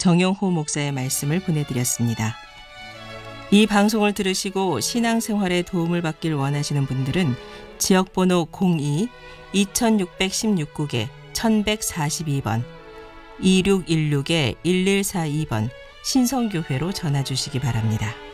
정영호 목사의 말씀을 보내드렸습니다. 이 방송을 들으시고 신앙생활에 도움을 받길 원하시는 분들은 지역번호 02-2616국에 1142번 2616-1142번 신성교회로 전화 주시기 바랍니다.